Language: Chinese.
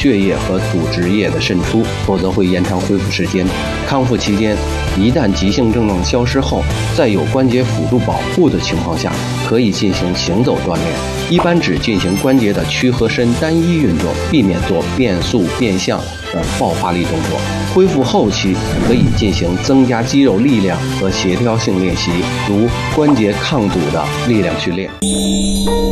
血液和组织液的渗出，否则会延长恢复时间。康复期间，一旦急性症状消失后，在有关节辅助保护的情况下，可以进行行走锻炼，一般只进行关节的屈和伸单一运动，避免做变速变向的爆发力动作。恢复后期可以进行增加肌肉力量和协调性练习，如关节抗阻的力量训练。